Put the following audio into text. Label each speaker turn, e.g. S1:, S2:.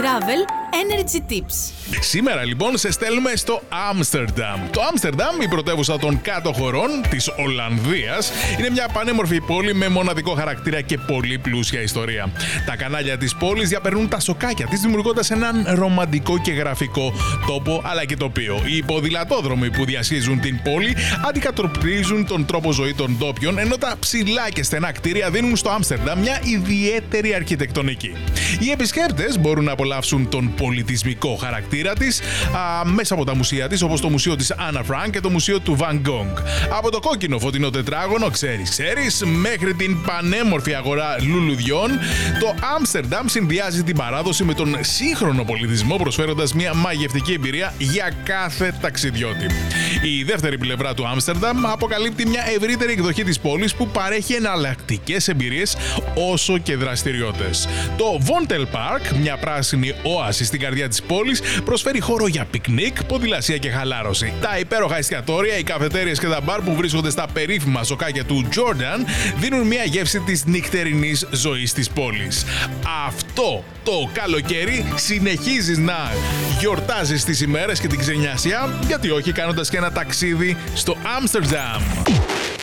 S1: Travel Energy Tips.
S2: Σήμερα λοιπόν σε στέλνουμε στο Άμστερνταμ. Το Άμστερνταμ, η πρωτεύουσα των κάτω χωρών της Ολλανδίας, είναι μια πανέμορφη πόλη με μοναδικό χαρακτήρα και πολύ πλούσια ιστορία. Τα κανάλια της πόλης διαπερνούν τα σοκάκια της, δημιουργώντας έναν ρομαντικό και γραφικό τόπο αλλά και τοπίο. Οι ποδηλατόδρομοι που διασχίζουν την πόλη αντικατοπτρίζουν τον τρόπο ζωή των ντόπιων, ενώ τα ψηλά και στενά κτίρια δίνουν στο Άμστερνταμ μια ιδιαίτερη αρχιτεκτονική. Οι επισκέπτες μπορούν να απολαύσουν τον πολιτισμικό χαρακτήρα της μέσα από τα μουσεία της, όπως το Μουσείο της Άννα Φρανκ και το Μουσείο του Βαν Γκόγκ. Από το κόκκινο φωτεινό τετράγωνο, ξέρεις, μέχρι την πανέμορφη αγορά λουλουδιών, το Άμστερνταμ συνδυάζει την παράδοση με τον σύγχρονο πολιτισμό, προσφέροντας μια μαγευτική εμπειρία για κάθε ταξιδιώτη. Η δεύτερη πλευρά του Άμστερνταμ αποκαλύπτει μια ευρύτερη εκδοχή της πόλης που παρέχει εναλλακτικές εμπειρίες όσο και δραστηριότητες. Το Βόντελ Πάρκ, μια πράσινη όαση στην καρδιά της πόλης, προσφέρει χώρο για πικνίκ, ποδηλασία και χαλάρωση. Τα υπέροχα εστιατόρια, οι καφετέριες και τα μπαρ που βρίσκονται στα περίφημα σοκάκια του Τζόρνταν δίνουν μια γεύση της νυχτερινής ζωής της πόλης. Αυτό το καλοκαίρι συνεχίζεις να γιορτάζεις τις ημέρες και την ξενιασία, γιατί όχι κάνοντας και ένα ταξίδι στο Άμστερνταμ.